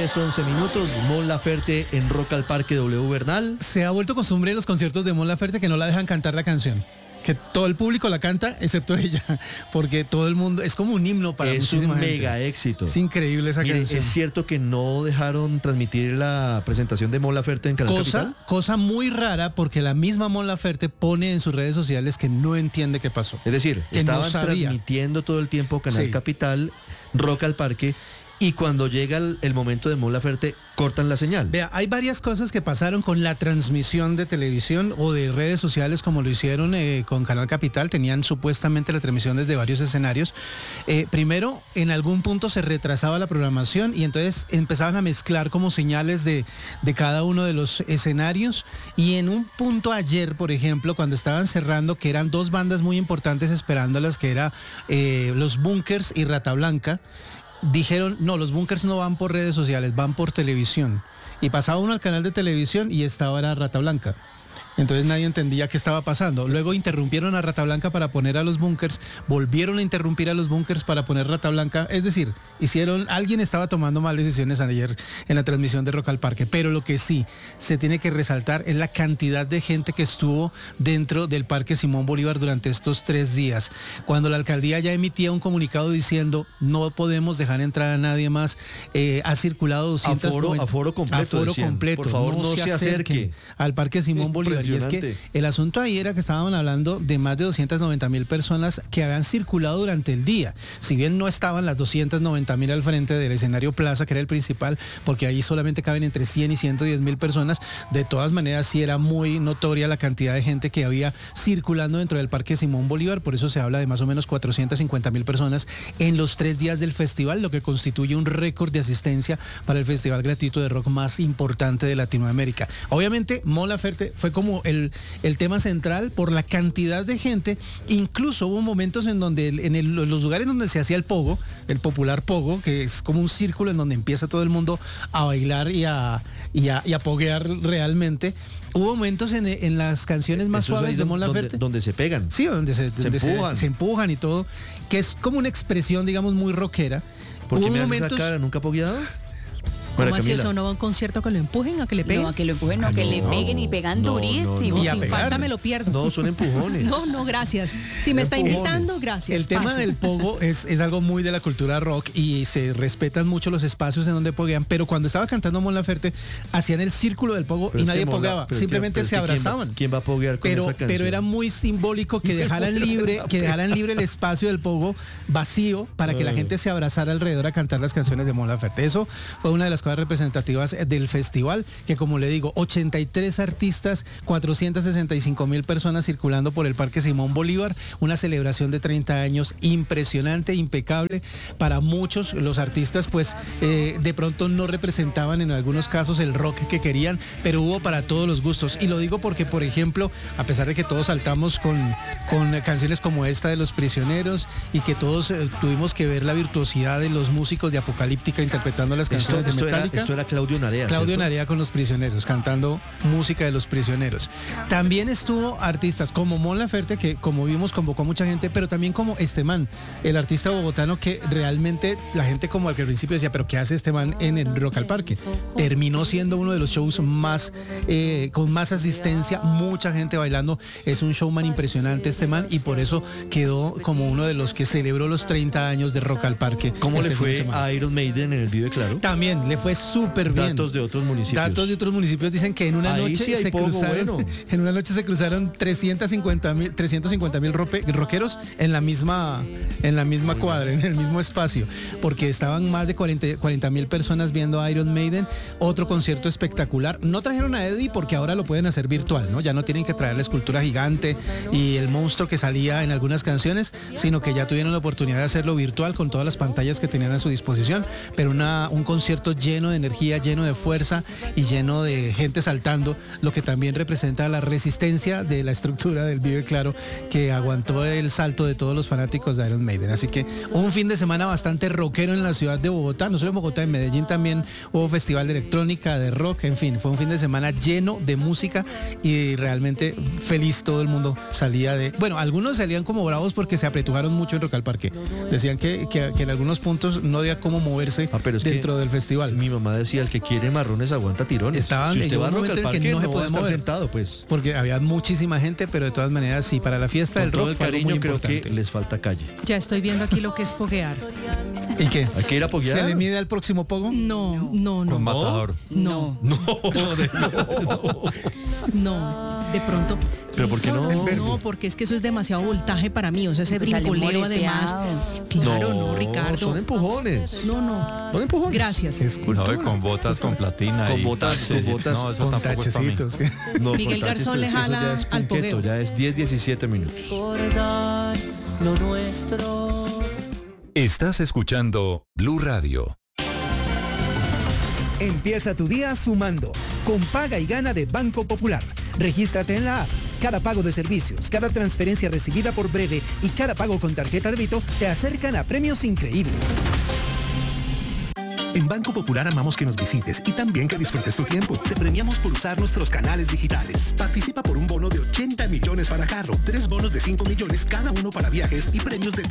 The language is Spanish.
10:11. Mon Laferte en Rock al Parque W Bernal. Se ha vuelto costumbre en los conciertos de Mon Laferte que no la dejan cantar la canción. Que todo el público la canta, excepto ella, porque todo el mundo, es como un himno para muchísima gente. Es un mega éxito. Es increíble esa canción. Es cierto que no dejaron transmitir la presentación de Mon Laferte en Canal Capital. Cosa muy rara, porque la misma Mon Laferte pone en sus redes sociales que no entiende qué pasó. Es decir, que estaban no sabía. transmitiendo todo el tiempo Canal Capital, Rock al Parque, y cuando llega el momento de Mon Laferte, cortan la señal. Vea, hay varias cosas que pasaron con la transmisión de televisión o de redes sociales, como lo hicieron con Canal Capital. Tenían supuestamente la transmisión desde varios escenarios. Primero, en algún punto se retrasaba la programación y entonces empezaban a mezclar como señales de cada uno de los escenarios. Y en un punto ayer, por ejemplo, cuando estaban cerrando, que eran dos bandas muy importantes esperándolas, que era Los Bunkers y Rata Blanca, dijeron, no, los Bunkers no van por redes sociales, van por televisión. Y pasaba uno al canal de televisión y estaba era Rata Blanca. Entonces nadie entendía qué estaba pasando. Luego interrumpieron a Rata Blanca para poner a los Bunkers, volvieron a interrumpir a los Bunkers para poner Rata Blanca. Es decir, alguien estaba tomando mal decisiones ayer en la transmisión de Rock al Parque. Pero lo que sí se tiene que resaltar es la cantidad de gente que estuvo dentro del Parque Simón Bolívar durante estos 3 días. Cuando la alcaldía ya emitía un comunicado diciendo no podemos dejar entrar a nadie más, ha circulado 290... Aforo completo, decían. Por favor, no se acerque al Parque Simón Bolívar. Y es que el asunto ahí era que estaban hablando de más de 290.000 personas que habían circulado durante el día. Si bien no estaban las 290.000 al frente del escenario Plaza, que era el principal, porque ahí solamente caben entre 100 y 110.000 personas, de todas maneras sí era muy notoria la cantidad de gente que había circulando dentro del Parque Simón Bolívar. Por eso se habla de más o menos 450.000 personas en los 3 días del festival, lo que constituye un récord de asistencia para el festival gratuito de rock más importante de Latinoamérica. Obviamente, Mon Laferte fue como el tema central por la cantidad de gente. Incluso hubo momentos en donde los lugares donde se hacía el pogo, el popular pogo, que es como un círculo en donde empieza todo el mundo a bailar y a poguear realmente. Hubo momentos en las canciones más suaves de Mon Laferte donde se pegan. Sí, donde se empujan y todo, que es como una expresión, digamos, muy rockera. ¿Por qué me haces esa cara? ¿Nunca ha pogueado? ¿Cómo así eso? ¿No va a un concierto que lo empujen, a que le peguen? No, a que lo empujen, no, que le peguen y pegan durísimo. No. Sin falta me lo pierdo. No, son empujones. No, gracias. Si me está invitando, gracias. El tema del pogo es algo muy de la cultura rock y se respetan mucho los espacios en donde poguean, pero cuando estaba cantando Mon Laferte, hacían el círculo del pogo y nadie pogueaba, simplemente se abrazaban. ¿Quién va a poguear con esa canción? Pero era muy simbólico que dejaran libre el espacio del pogo vacío para que la gente se abrazara alrededor a cantar las canciones de Mon Laferte. Eso fue una de las cosas representativas del festival, que como le digo, 83 artistas, 465.000 personas circulando por el Parque Simón Bolívar, una celebración de 30 años impresionante, impecable. Para muchos, los artistas pues de pronto no representaban en algunos casos el rock que querían, pero hubo para todos los gustos. Y lo digo porque, por ejemplo, a pesar de que todos saltamos con canciones como esta de Los Prisioneros y que todos tuvimos que ver la virtuosidad de los músicos de Apocalíptica interpretando las canciones de Metallica. Esto era Claudio Narea. Claudio Narea con Los Prisioneros, cantando música de Los Prisioneros. También estuvo artistas como Mon Laferte, que como vimos convocó a mucha gente, pero también como este man, el artista bogotano que realmente la gente como al principio decía, pero ¿qué hace este man en el Rock al Parque? Terminó siendo uno de los shows más con más asistencia, mucha gente bailando. Es un showman impresionante este man y por eso quedó como uno de los que celebró los 30 años de Rock al Parque. ¿Cómo le fue a Iron Maiden en el Vive Claro? También le fue súper bien. Datos de otros municipios dicen que en una noche se cruzaron, en una noche se cruzaron 350.000 rockeros en la misma cuadra, en el mismo espacio, porque estaban más de 40.000 personas viendo a Iron Maiden. Otro concierto espectacular. No trajeron a Eddie porque ahora lo pueden hacer virtual, ¿no? Ya no tienen que traer la escultura gigante y el monstruo que salía en algunas canciones, sino que ya tuvieron la oportunidad de hacerlo virtual con todas las pantallas que tenían a su disposición, pero un concierto lleno de energía, lleno de fuerza y lleno de gente saltando, lo que también representa la resistencia de la estructura del Vive Claro, que aguantó el salto de todos los fanáticos de Iron Maiden. Así que un fin de semana bastante rockero en la ciudad de Bogotá, no solo en Bogotá, en Medellín también hubo festival de electrónica, de rock, en fin, fue un fin de semana lleno de música y realmente feliz. Todo el mundo salía bueno, algunos salían como bravos porque se apretujaron mucho en Rock al Parque. Decían que en algunos puntos no había cómo moverse dentro del festival. mi mamá decía, el que quiere marrones aguanta tirones. Si usted va a Rock al Parque, no va a estar sentado, pues. Porque había muchísima gente, pero de todas maneras, sí, para la fiesta del rock todo el cariño creo que les falta calle. Ya estoy viendo aquí lo que es poguear. ¿Y qué? ¿Hay que ir a poguear? ¿Se le mide al próximo pogo? No. ¿Con matador? No, de pronto. ¿Pero por qué no? No, porque es que eso es demasiado voltaje para mí, o sea, ese brincoleo además. Claro, no, Ricardo. Son empujones. No. Son empujones. Gracias. No, con botas, con platina. Con botas. No, eso con tampoco tachecitos. No, Miguel Garzón le jala al pogueo. Ya es 10-17 minutos. Lo nuestro. Estás escuchando Blue Radio. Empieza tu día sumando con Paga y Gana de Banco Popular. Regístrate en la app. Cada pago de servicios, cada transferencia recibida por Breve y cada pago con tarjeta de débito te acercan a premios increíbles. En Banco Popular amamos que nos visites y también que disfrutes tu tiempo. Te premiamos por usar nuestros canales digitales. Participa por un bono de 80 millones para carro, 3 bonos de 5 millones cada uno para viajes y premios de